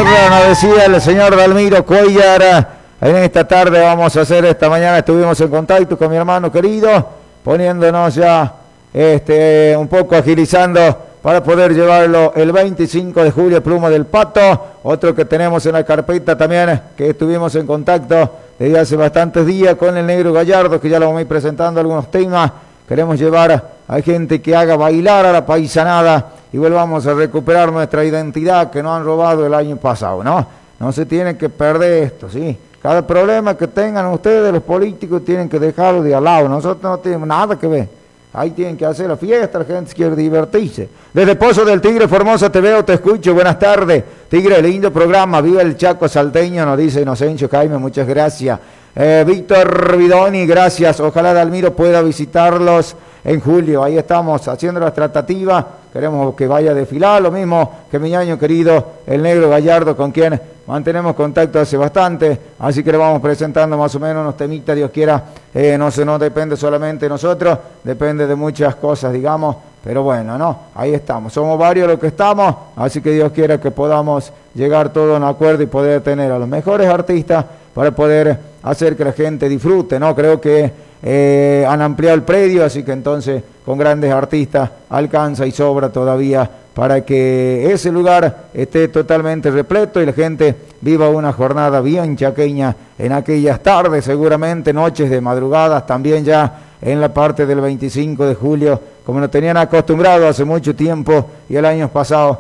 nos decía el señor Dalmiro Cuellar, en esta tarde vamos a hacer, esta mañana estuvimos en contacto con mi hermano querido, poniéndonos ya un poco agilizando para poder llevarlo el 25 de julio, Pluma del Pato, otro que tenemos en la carpeta también, que estuvimos en contacto desde hace bastantes días con el Negro Gallardo, que ya lo vamos a ir presentando algunos temas. Queremos llevar a gente que haga bailar a la paisanada y volvamos a recuperar nuestra identidad que nos han robado el año pasado, ¿no? No se tiene que perder esto, ¿sí? Cada problema que tengan ustedes, los políticos, tienen que dejarlo de al lado. Nosotros no tenemos nada que ver. Ahí tienen que hacer la fiesta, la gente quiere divertirse. Desde Pozo del Tigre, Formosa, te veo, te escucho, buenas tardes. Tigre, lindo programa, viva el Chaco salteño, nos dice Inocencio Jaime, muchas gracias. Víctor Vidoni, gracias, ojalá Dalmiro pueda visitarlos en julio. Ahí estamos haciendo las tratativas, queremos que vaya a desfilar, lo mismo que mi ñaño querido, el Negro Gallardo, con quien mantenemos contacto hace bastante, así que le vamos presentando más o menos unos temitas, Dios quiera, no depende solamente de nosotros, depende de muchas cosas, digamos, pero bueno, no, ahí estamos, somos varios los que estamos, así que Dios quiera que podamos llegar todos a un acuerdo y poder tener a los mejores artistas para poder hacer que la gente disfrute, ¿no? Creo que han ampliado el predio, así que entonces con grandes artistas alcanza y sobra todavía para que ese lugar esté totalmente repleto y la gente viva una jornada bien chaqueña en aquellas tardes, seguramente noches de madrugadas, también ya en la parte del 25 de julio, como nos tenían acostumbrado hace mucho tiempo y el año pasado